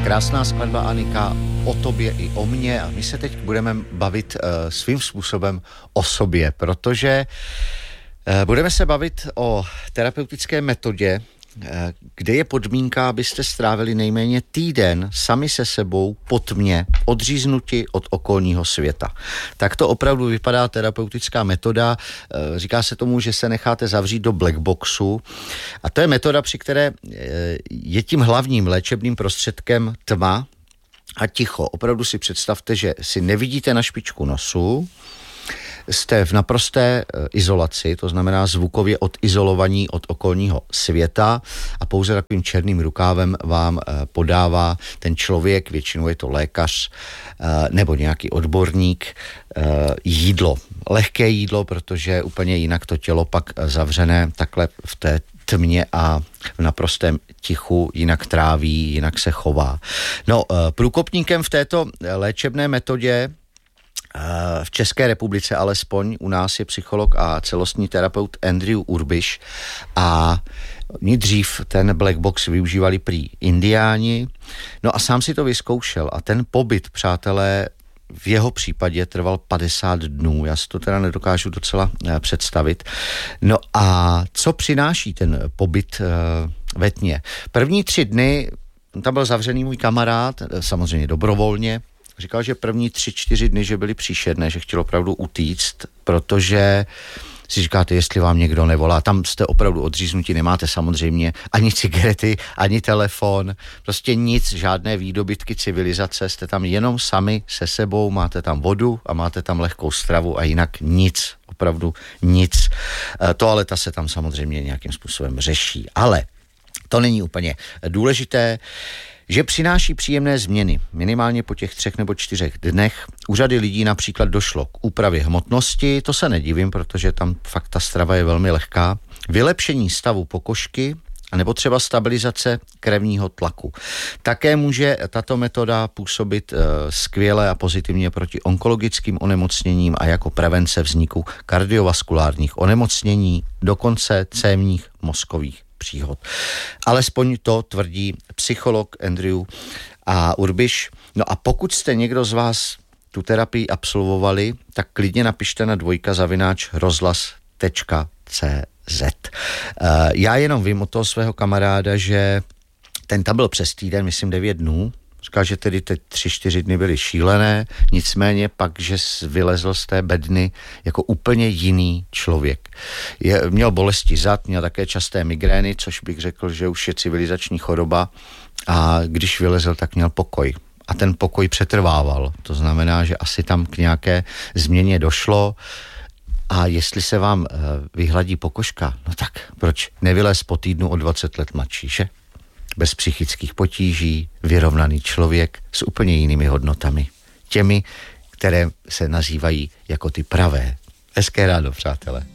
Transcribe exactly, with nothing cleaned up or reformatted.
Krásná skladba Anika o tobě i o mně a my se teď budeme bavit uh, svým způsobem o sobě, protože uh, budeme se bavit o terapeutické metodě, uh, kde je podmínka, abyste strávili nejméně týden sami se sebou po tmě, odříznuti od okolního světa. Tak to opravdu vypadá terapeutická metoda. Uh, říká se tomu, že se necháte zavřít do blackboxu a to je metoda, při které uh, je tím hlavním léčebným prostředkem tma a ticho. Opravdu si představte, že si nevidíte na špičku nosu, jste v naprosté izolaci, to znamená zvukově odizolovaní od okolního světa a pouze takovým černým rukávem vám podává ten člověk, většinou je to lékař nebo nějaký odborník, jídlo. Lehké jídlo, protože úplně jinak to tělo pak zavřené takhle v té tmě a v naprostém tichu jinak tráví, jinak se chová. No, průkopníkem v této léčebné metodě v České republice alespoň u nás je psycholog a celostní terapeut Andrew Urbiš a oni dřív ten black box využívali prý indiáni, no a sám si to vyzkoušel a ten pobyt, přátelé, v jeho případě trval padesát dnů, já si to teda nedokážu docela představit. No a co přináší ten pobyt ve tmě? První tři dny, tam byl zavřený můj kamarád, samozřejmě dobrovolně, říkal, že první tři, čtyři dny, že byly příšerné, že chtěl opravdu utíct, protože si říkáte, jestli vám někdo nevolá. Tam jste opravdu odříznutí, nemáte samozřejmě ani cigarety, ani telefon, prostě nic, žádné výdobytky civilizace, jste tam jenom sami se sebou, máte tam vodu a máte tam lehkou stravu a jinak nic, opravdu nic. E, toaleta se tam samozřejmě nějakým způsobem řeší, ale to není úplně důležité, že přináší příjemné změny. Minimálně po těch třech nebo čtyřech dnech u řady lidí například došlo k úpravě hmotnosti, to se nedivím, protože tam fakt ta strava je velmi lehká, vylepšení stavu pokožky, anebo třeba stabilizace krevního tlaku. Také může tato metoda působit e, skvěle a pozitivně proti onkologickým onemocněním a jako prevence vzniku kardiovaskulárních onemocnění, dokonce cévních mozkových příhod. Alespoň to tvrdí psycholog Andrew a Urbiš. No a pokud jste někdo z vás tu terapii absolvovali, tak klidně napište na dvojka zavináč rozhlas tečka cé zet. Já jenom vím od toho svého kamaráda, že ten tam byl přes týden, myslím devět dnů, říkal, že tedy ty tři, čtyři dny byly šílené, nicméně pak, že vylezl z té bedny jako úplně jiný člověk. Je, měl bolesti zad, měl také časté migrény, což bych řekl, že už je civilizační choroba a když vylezl, tak měl pokoj. A ten pokoj přetrvával. To znamená, že asi tam k nějaké změně došlo a jestli se vám uh, vyhladí pokožka, no tak proč nevylez po týdnu o dvacet let mladší, že? Bez psychických potíží, vyrovnaný člověk s úplně jinými hodnotami. Těmi, které se nazývají jako ty pravé. Hezké ráno, přátelé.